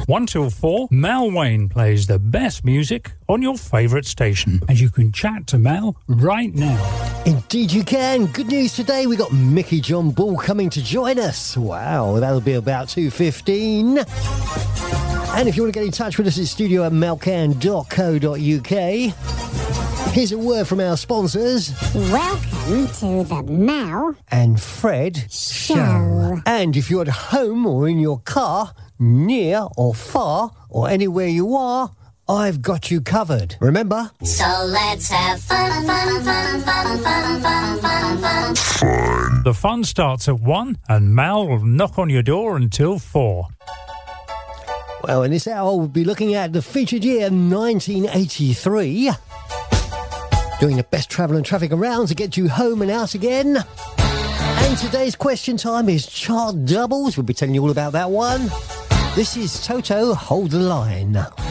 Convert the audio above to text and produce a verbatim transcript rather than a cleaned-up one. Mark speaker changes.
Speaker 1: one till four, Mel Wayne plays the best music on your favourite station. And you can chat to Mel right now.
Speaker 2: Indeed you can. Good news today, we got Mickey John Ball coming to join us. Wow, that'll be about two fifteen. And if you want to get in touch with us at studio at melcan dot co dot uk, here's a word from our sponsors.
Speaker 3: Welcome to the Mel
Speaker 2: and Fred
Speaker 3: Show.
Speaker 2: Show. And if you're at home or in your car, near or far, or anywhere you are, I've got you covered. Remember?
Speaker 3: So let's have fun, fun, fun, fun, fun, fun, fun, fun.
Speaker 1: Fun. The fun starts at one, and Mal will knock on your door until four.
Speaker 2: Well, in this hour, we'll be looking at the featured year nineteen eighty-three. Doing the best travel and traffic around to get you home and out again. And today's question time is chart doubles. We'll be telling you all about that one. This is Toto, Hold the Line.